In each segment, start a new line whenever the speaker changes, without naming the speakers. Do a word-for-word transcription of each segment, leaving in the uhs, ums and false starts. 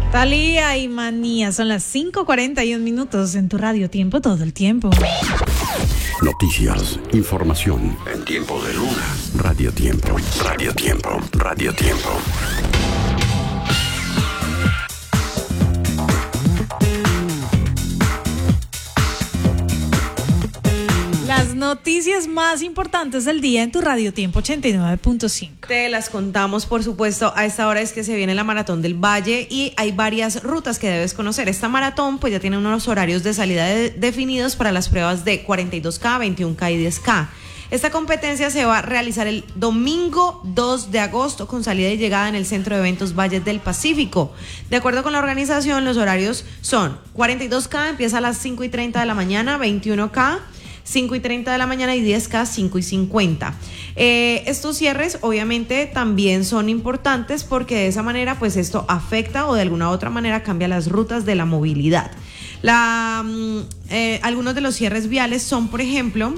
Thalía y Manía, son las cinco cuarenta y un minutos en tu radio Tiempo, todo el tiempo.
Noticias, información en tiempo de luna. Radio Tiempo, Radio Tiempo, Radio Tiempo.
Las noticias más importantes del día en tu radio Tiempo ochenta y nueve punto cinco.
Te las contamos, por supuesto. A esta hora es que se viene la Maratón del Valle y hay varias rutas que debes conocer. Esta maratón pues ya tiene unos horarios de salida de, definidos para las pruebas de cuarenta y dos K, veintiún K y diez K. Esta competencia se va a realizar el domingo dos de agosto con salida y llegada en el Centro de Eventos Valles del Pacífico. De acuerdo con la organización, los horarios son cuarenta y dos K, empieza a las cinco y treinta de la mañana, veintiún K, cinco y treinta de la mañana y diez K, cinco y cincuenta. Eh, estos cierres obviamente también son importantes porque de esa manera pues esto afecta o de alguna u otra manera cambia las rutas de la movilidad. La, eh, algunos de los cierres viales son, por ejemplo,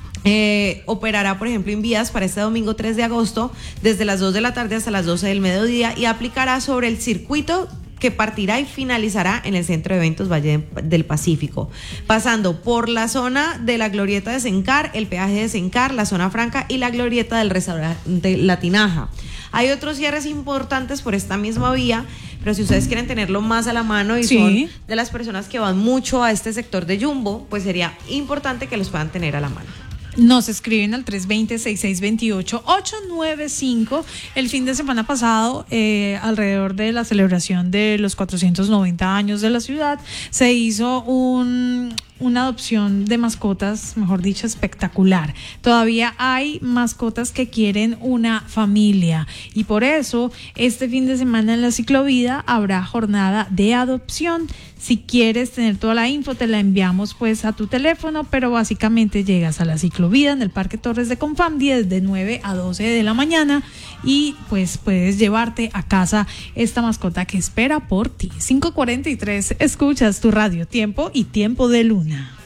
Eh, operará por ejemplo en vías para este domingo tres de agosto desde las dos de la tarde hasta las doce del mediodía y aplicará sobre el circuito que partirá y finalizará en el Centro de Eventos Valle del Pacífico, pasando por la zona de la Glorieta de Sencar, el peaje de Sencar, la zona franca y la Glorieta del restaurante La Tinaja. Hay otros cierres importantes por esta misma vía, pero si ustedes quieren tenerlo más a la mano y sí. son de las personas que van mucho a este sector de Jumbo, pues sería importante que los puedan tener a la mano.
Nos escriben al tres dos cero, seis seis dos ocho, ocho nueve cinco. El fin de semana pasado, eh, alrededor de la celebración de los cuatrocientos noventa años de la ciudad, se hizo un, una adopción de mascotas, mejor dicho, espectacular. Todavía hay mascotas que quieren una familia y por eso este fin de semana en la Ciclovida habrá jornada de adopción. Si quieres tener toda la info, te la enviamos pues a tu teléfono, pero básicamente llegas a la Ciclovida en el Parque Torres de Confam de nueve a doce de la mañana y pues puedes llevarte a casa esta mascota que espera por ti. cinco cuarenta y tres, escuchas tu radio Tiempo y Tiempo de Luna.